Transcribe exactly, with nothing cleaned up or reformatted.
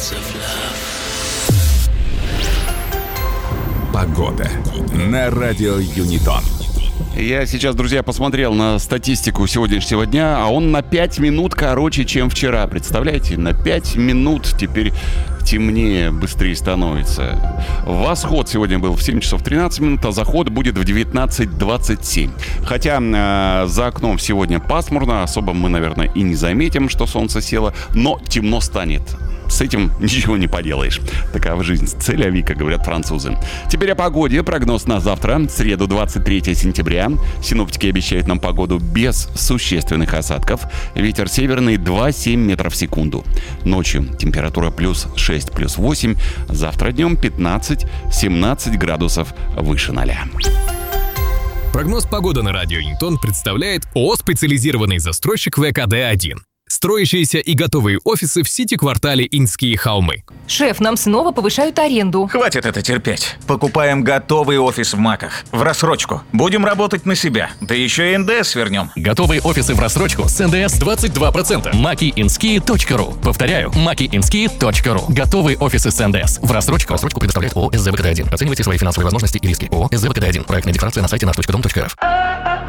Погода на радио Юнитон. Я сейчас, друзья, посмотрел на статистику сегодняшнего дня, а он на пять минут короче, чем вчера. Представляете, на пять минут теперь темнее, быстрее становится. Восход сегодня был в семь часов тринадцать минут, а заход будет в девятнадцать двадцать семь. Хотя э, за окном сегодня пасмурно, особо мы, наверное, и не заметим, что солнце село, но темно станет. С этим ничего не поделаешь. Такова жизнь. Цель ави, как говорят французы. Теперь о погоде. Прогноз на завтра, среду, двадцать третьего сентября. Синоптики обещают нам погоду без существенных осадков. Ветер северный два семь метров в секунду. Ночью температура плюс шесть, плюс восемь. Завтра днем пятнадцать-семнадцать градусов выше ноля. Прогноз погоды на радио Юнитон представляет ООО «Специализированный застройщик вэ ка дэ один». Строящиеся и готовые офисы в сити-квартале Инские холмы. Шеф, нам снова повышают аренду. Хватит это терпеть. Покупаем готовый офис в МАКах. В рассрочку. Будем работать на себя. Да еще и эн дэ эс вернем. Готовые офисы в рассрочку с эн дэ эс двадцать два процента. маки инские точка ру. Повторяю, маки инские точка ру. Готовые офисы с эн дэ эс в рассрочку. Рассрочку предоставляет ООО эс зэ вэ ка дэ один. Оценивайте свои финансовые возможности и риски. ООО эс зэ вэ ка дэ один. Проектная декларация на сайте наш точка дом точка эр эф.